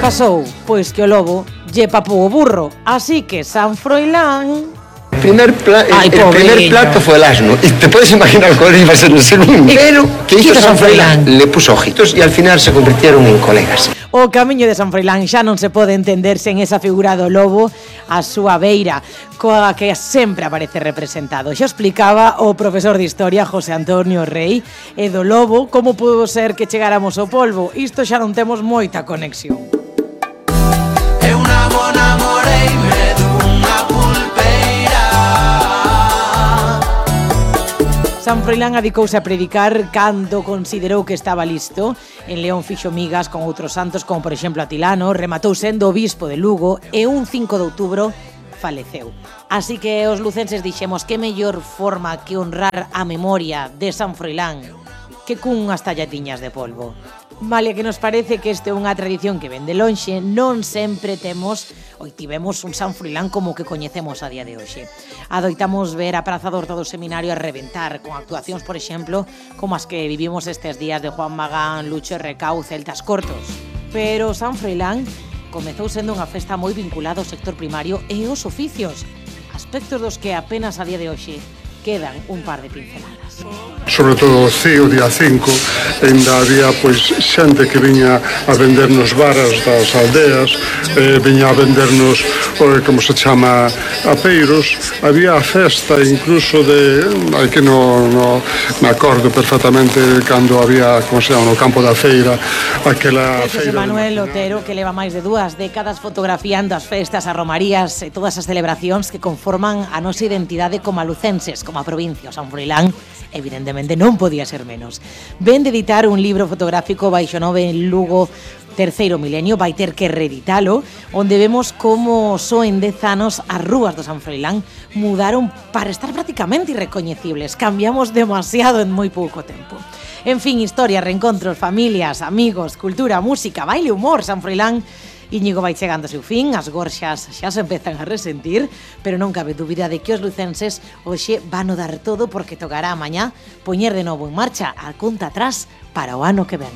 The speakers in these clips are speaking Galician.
pasou? Pois que o lobo lle papou o burro, así que San Froilán... El primer plato fue el asno. Y te puedes imaginar cuál iba a ser el segundo. Pero, ¿qué hizo San Froilán? Le puso ojitos y al final se convirtieron en colegas. O camiño de San Froilán xa non se pode entender sen esa figura do lobo a súa beira, coa que sempre aparece representado. Xa explicaba o profesor de Historia, José Antonio Rey, e do lobo, como pudo ser que chegáramos ao polvo. Isto xa non temos moita conexión. Eu namoreime dunha pulpeira. San Froilán adicouse a predicar cando considerou que estaba listo. En León fixo migas con outros santos, como por exemplo Atilano, rematou sendo obispo de Lugo e un 5 de outubro faleceu. Así que os lucenses dixemos que mellor forma que honrar a memoria de San Froilán que cunhas talladiñas de polvo. Vale, que nos parece que este é unha tradición que ven de lonxe, non sempre tivemos un San Froilán como o que coñecemos a día de hoxe. Adoitamos ver a Praza do Horto do Seminario a reventar, con actuacións, por exemplo, como as que vivimos estes días de Juan Magán, Lucho Recau, Celtas Cortos. Pero San Froilán comezou sendo unha festa moi vinculada ao sector primario e aos oficios, aspectos dos que apenas a día de hoxe quedan un par de pinceladas. Sobre todo o día 5, ainda había xente que viña a vendernos varas das aldeas, viña a vendernos, como se chama, apeiros. Había a festa incluso de, que non me acordo perfectamente cando había, como se chama, no campo da feira, aquela José feira... Manuel Otero, que leva máis de 2 décadas fotografiando as festas, as romarías e todas as celebracións que conforman a nosa identidade como alucenses, como a provincia. O San Froilán evidentemente non podía ser menos. Ven de editar un libro fotográfico baixo nove en Lugo, terceiro milenio, vai ter que reeditalo, onde vemos como só en 10 anos as rúas do San Froilán mudaron para estar prácticamente irrecoñecibles. Cambiamos demasiado en moi pouco tempo. En fin, historias, reencontros, familias, amigos, cultura, música, baile, humor, San Froilán. Íñigo vai chegando ao seu fin, as gorxas xa se empezan a resentir, pero non cabe dúbida de que os lucenses hoxe van o dar todo porque tocará mañá poñer de novo en marcha a conta atrás para o ano que ven.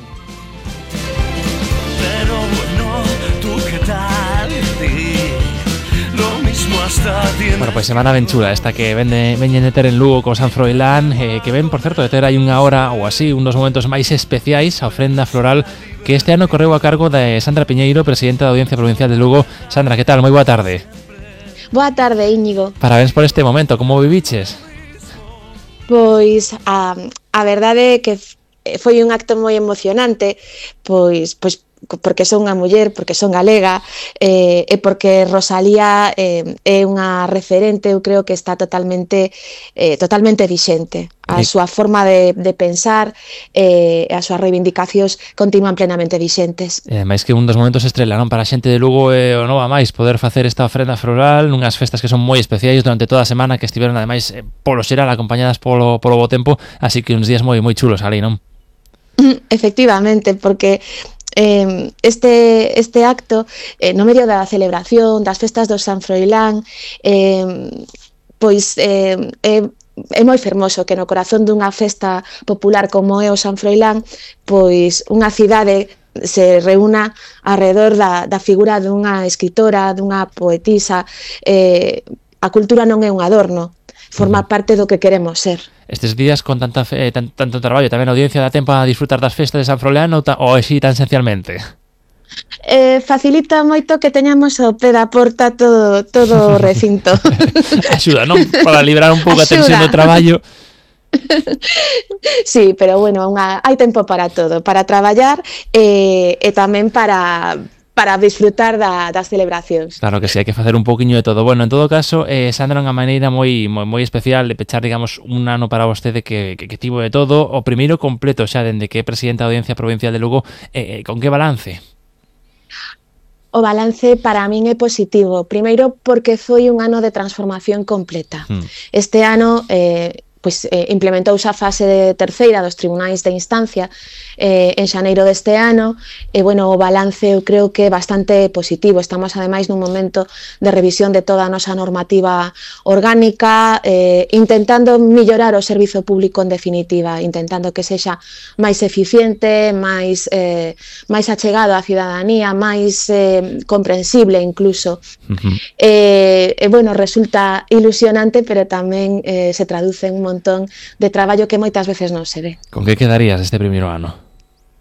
Pero bueno, tú que tal, lo mismo hasta tiempo. Bueno, pois semana ben chula esta que veñen de ter en Lugo co San Froilán, que ven, por certo, de ter aí unha hora ou así, un dos momentos máis especiais, a ofrenda floral que este ano correu a cargo de Sandra Piñeiro, presidenta da Audiencia Provincial de Lugo. Sandra, que tal? Moi boa tarde. Boa tarde, Íñigo. Parabéns por este momento, como viviches? Pois a verdade é que foi un acto moi emocionante, pois porque son unha muller, porque son galega, e porque Rosalía é unha referente, eu creo que está totalmente vixente. A súa forma de pensar e as súas reivindicacións continúan plenamente vixentes. Máis que un dos momentos estrela, non? Para a xente de Lugo o nova máis poder facer esta ofrenda floral nunhas festas que son moi especiais durante toda a semana, que estiveron ademais polo xeral acompañadas polo bo tempo, así que uns días moi chulos ali, non? Efectivamente, porque este acto no medio da celebración das festas do San Froilán pois é moi fermoso que no corazón dunha festa popular como é o San Froilán pois unha cidade se reúna alrededor da figura dunha escritora, dunha poetisa. A cultura non é un adorno, forma parte do que queremos ser. Estes días con tanto traballo, tamén a audiencia dá tempo a disfrutar das festas de San Froilán ou así tan esencialmente? Facilita moito que teñamos ao pé da porta todo o recinto. Axuda, non? Para librar un pouco a tensión do traballo. Sí, pero bueno, hai tempo para todo, para traballar e tamén para disfrutar das celebracións. Claro que sí, hai que facer un pouquiño de todo. Bueno, en todo caso, Sandra, unha maneira moi especial de pechar, digamos, un ano para vostede que tivo de todo, o primeiro completo xa dende que é presidenta da Audiencia Provincial de Lugo. Con que balance? O balance para min é positivo. Primeiro porque foi un ano de transformación completa. Este ano pois implementouse a fase terceira dos tribunais de instancia en xaneiro deste ano e, bueno, o balance eu creo que é bastante positivo. Estamos, ademais, nun momento de revisión de toda a nosa normativa orgánica, intentando mellorar o servizo público en definitiva, intentando que sexa máis eficiente, máis achegado á cidadanía, máis comprensible incluso. Bueno, resulta ilusionante, pero tamén se traduce en un montón de traballo que moitas veces non se ve. Con que quedarías este primeiro ano?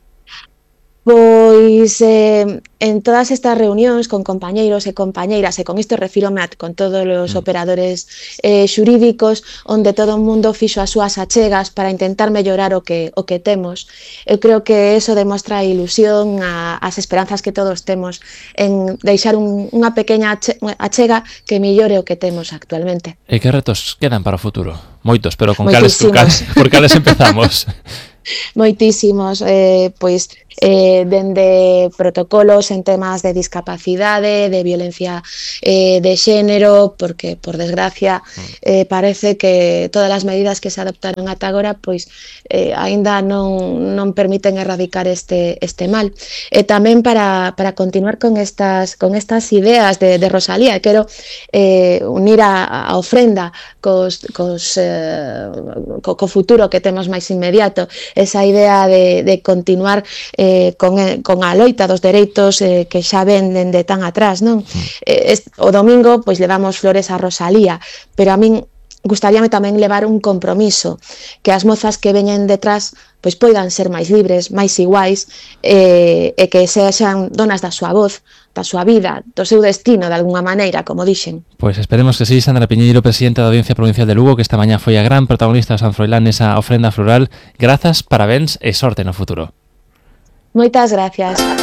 Pois en todas estas reunións con compañeiros e compañeiras, e con isto refírome con todos os operadores xurídicos, onde todo o mundo fixo as súas achegas para intentar mellorar o que temos. Eu creo que eso demostra a ilusión, as esperanzas que todos temos en deixar unha pequena achega que mellore o que temos actualmente. E que retos quedan para o futuro? Moitos, pero por cales empezamos? Moitísimos, pois dende protocolos en temas de discapacidade, de violencia de xénero, porque, por desgracia, parece que todas as medidas que se adoptaron ata agora pois aínda non permiten erradicar este mal. E tamén para continuar con estas ideas de Rosalía, quero unir a ofrenda co futuro que temos máis inmediato, esa idea de continuar con a loita dos dereitos que xa ven dende tan atrás, non? O domingo pois levamos flores a Rosalía, pero a min gustaríame tamén levar un compromiso, que as mozas que veñen detrás pois poidan ser máis libres, máis iguais, e que sexan donas da súa voz, da súa vida, do seu destino, de alguna maneira, como dixen. Pois esperemos que sí. Sandra Piñeiro, presidenta da Audiencia Provincial de Lugo, que esta mañá foi a gran protagonista de San Froilán nesa ofrenda floral. Grazas, parabéns e sorte no futuro. Moitas gracias.